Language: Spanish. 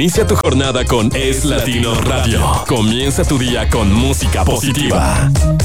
Inicia tu jornada con Es Latino Radio. Comienza tu día con música positiva.